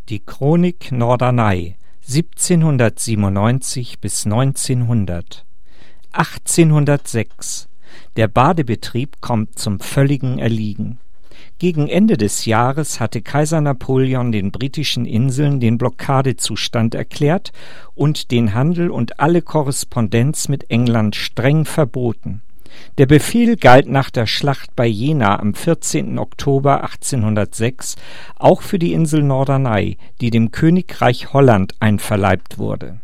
Die Chronik Norderney 1797 bis 1900. 1806. Der Badebetrieb kommt zum völligen Erliegen. Gegen Ende des Jahres hatte Kaiser Napoleon den britischen Inseln den Blockadezustand erklärt und den Handel und alle Korrespondenz mit England streng verboten. Der Befehl galt nach der Schlacht bei Jena am 14. Oktober 1806 auch für die Insel Norderney, die dem Königreich Holland einverleibt wurde